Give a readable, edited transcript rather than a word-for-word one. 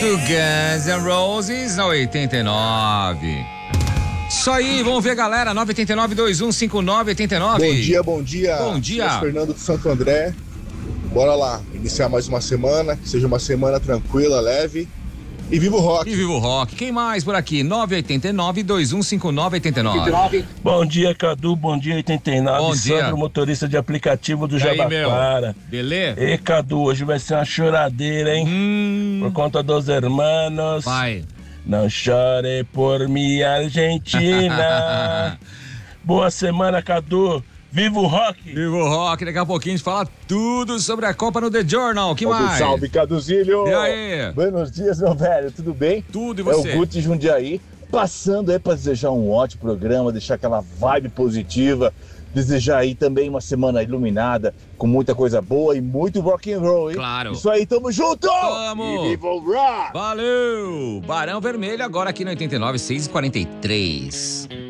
do Guns N' Roses na 89. Isso aí, vamos ver, galera. 989-2159-89. Bom dia. Bom dia. Sou Fernando de Santo André. Bora lá, iniciar mais uma semana, que seja uma semana tranquila, leve. E viva o rock. E viva o rock. Quem mais por aqui? 989-2159-89. Bom dia, Cadu. Bom dia, 89. Bom dia. Sandro, motorista de aplicativo do E aí, Jabaquara. Beleza? Ei, Cadu, hoje vai ser uma choradeira, hein? Por conta dos hermanos. Vai. Não chore por mim, Argentina. Boa semana, Cadu. Viva o rock! Viva o rock. Daqui a pouquinho a gente fala tudo sobre a Copa no The Journal. Que mais? Salve, Caduzilho! E aí? Buenos dias, meu velho. Tudo bem? Tudo, e você? É o Guti Jundiaí, passando aí para desejar um ótimo programa, deixar aquela vibe positiva, desejar aí também uma semana iluminada, com muita coisa boa e muito rock and roll, hein? Claro. Isso aí, tamo junto! Tamo! E viva o rock! Valeu! Barão Vermelho agora aqui no 89, 6h43.